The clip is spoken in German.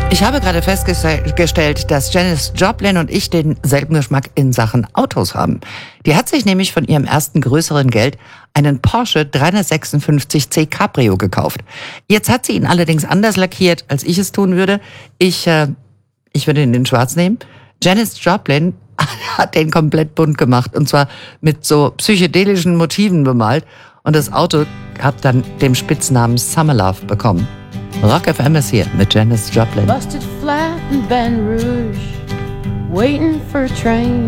Ich habe gerade festgestellt, dass Janis Joplin und ich denselben Geschmack in Sachen Autos haben. Die hat sich nämlich von ihrem ersten größeren Geld einen Porsche 356 Cabrio gekauft. Jetzt hat sie ihn allerdings anders lackiert, als ich es tun würde. Ich würde ihn in schwarz nehmen. Janis Joplin hat den komplett bunt gemacht und zwar mit so psychedelischen Motiven bemalt. Und das Auto hat dann den Spitznamen Summer Love bekommen. Rock FM ist hier mit Janis Joplin. Busted flat in Baton Rouge, waiting for a train.